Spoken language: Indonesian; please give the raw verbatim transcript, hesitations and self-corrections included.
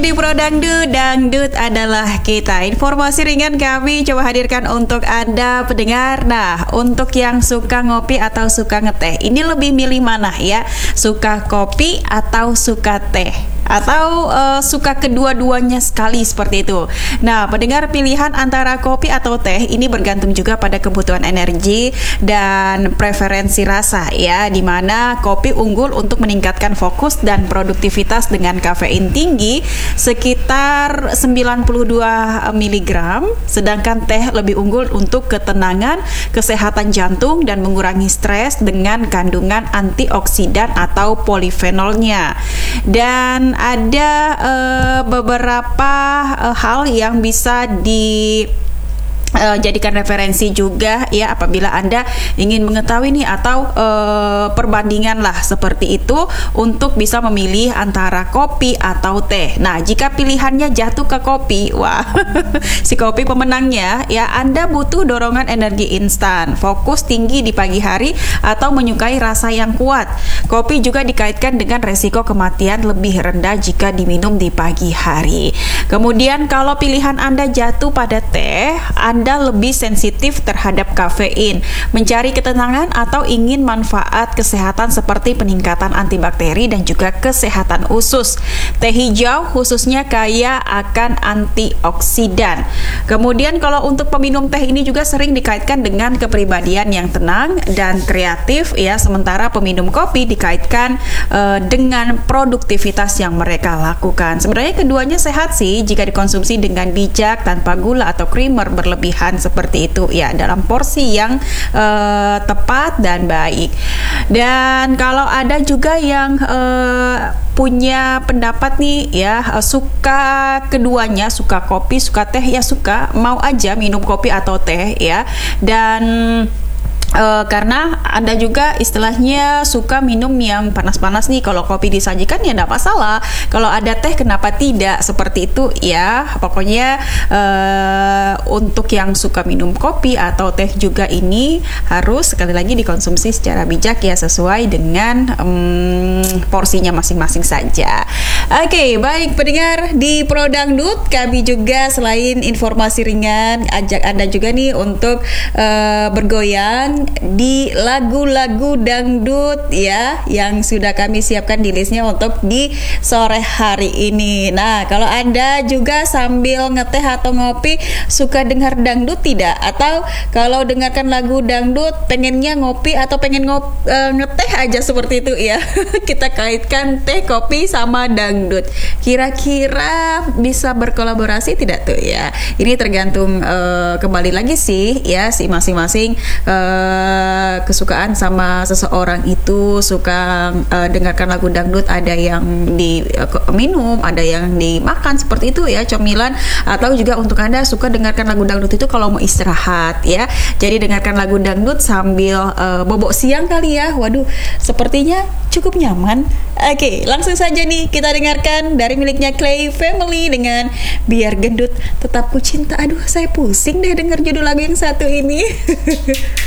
Di Pro Dangdut, Dangdut adalah kita. Informasi ringan kami coba hadirkan untuk Anda pendengar. Nah, untuk yang suka ngopi atau suka ngeteh, ini lebih milih mana ya? Suka kopi atau suka teh? Atau uh, suka kedua-duanya sekali seperti itu. Nah, pendengar, pilihan antara kopi atau teh ini bergantung juga pada kebutuhan energi dan preferensi rasa ya, dimana kopi unggul untuk meningkatkan fokus dan produktivitas dengan kafein tinggi sekitar sembilan puluh dua miligram, sedangkan teh lebih unggul untuk ketenangan, kesehatan jantung dan mengurangi stres dengan kandungan antioksidan atau polifenolnya. Dan ada uh, beberapa uh, hal yang bisa di Uh, jadikan referensi juga ya apabila Anda ingin mengetahui nih atau uh, perbandingan lah seperti itu untuk bisa memilih antara kopi atau teh. Nah, jika pilihannya jatuh ke kopi, wah si kopi pemenangnya ya. Anda butuh dorongan energi instan, fokus tinggi di pagi hari atau menyukai rasa yang kuat. Kopi juga dikaitkan dengan resiko kematian lebih rendah jika diminum di pagi hari. Kemudian kalau pilihan Anda jatuh pada teh, Anda lebih sensitif terhadap kafein, mencari ketenangan atau ingin manfaat kesehatan seperti peningkatan antibakteri dan juga kesehatan usus. Teh hijau khususnya kaya akan antioksidan. Kemudian kalau untuk peminum teh ini juga sering dikaitkan dengan kepribadian yang tenang dan kreatif ya, sementara peminum kopi dikaitkan uh, dengan produktivitas yang mereka lakukan. Sebenarnya keduanya sehat sih jika dikonsumsi dengan bijak tanpa gula atau creamer berlebihan seperti itu ya, dalam porsi yang uh, tepat dan baik. Dan kalau ada juga yang uh, punya pendapat nih ya, uh, suka keduanya, suka kopi, suka teh ya, suka mau aja minum kopi atau teh ya. Dan Uh, karena ada juga istilahnya suka minum yang panas-panas nih. Kalau kopi disajikan ya tidak masalah, kalau ada teh kenapa tidak, seperti itu ya. Pokoknya uh, untuk yang suka minum kopi atau teh juga ini harus sekali lagi dikonsumsi secara bijak ya, sesuai dengan um, porsinya masing-masing saja. Oke, okay, baik pendengar di Pro Dangdut, kami juga selain informasi ringan ajak Anda juga nih untuk uh, bergoyang di lagu-lagu dangdut ya, yang sudah kami siapkan di listnya untuk di sore hari ini. Nah, kalau Anda juga sambil ngeteh atau ngopi suka dengar dangdut tidak? Atau kalau dengarkan lagu dangdut pengennya ngopi atau pengen ngop, uh, ngeteh aja seperti itu ya. Kita kaitkan teh, kopi sama dangdut. Kira-kira bisa berkolaborasi tidak tuh ya? Ini tergantung uh, kembali lagi sih ya, si masing-masing uh, kesukaan sama seseorang itu. Suka uh, dengarkan lagu dangdut, ada yang diminum, ada yang dimakan seperti itu ya, cemilan. Atau juga untuk Anda suka dengarkan lagu dangdut itu kalau mau istirahat ya, jadi dengarkan lagu dangdut sambil uh, bobok siang kali ya. Waduh, sepertinya cukup nyaman. Oke, langsung saja nih kita dengarkan dari miliknya Clay Family dengan Biar Gendut Tetap Ku Cinta. Aduh, saya pusing deh dengar judul lagu yang satu ini.